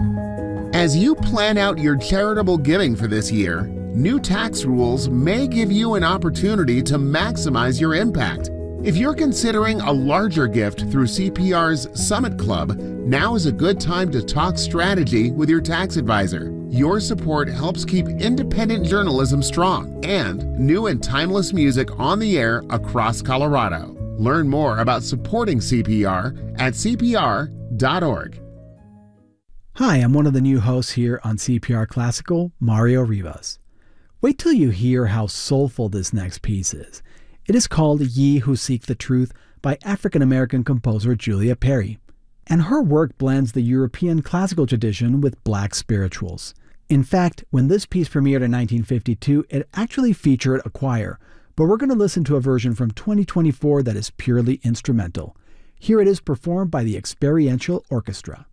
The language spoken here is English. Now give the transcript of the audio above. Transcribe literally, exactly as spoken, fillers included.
As you plan out your charitable giving for this year, new tax rules may give you an opportunity to maximize your impact. If you're considering a larger gift through C P R's Summit Club, now is a good time to talk strategy with your tax advisor. Your support helps keep independent journalism strong and new and timeless music on the air across Colorado. Learn more about supporting C P R at C P R dot org. Hi, I'm one of the new hosts here on C P R Classical, Mario Rivas. Wait till you hear how soulful this next piece is. It is called Ye Who Seek the Truth by African-American composer Julia Perry, and her work blends the European classical tradition with black spirituals. In fact, when this piece premiered in nineteen fifty-two, it actually featured a choir, but we're going to listen to a version from twenty twenty-four that is purely instrumental. Here it is performed by the Experiential Orchestra.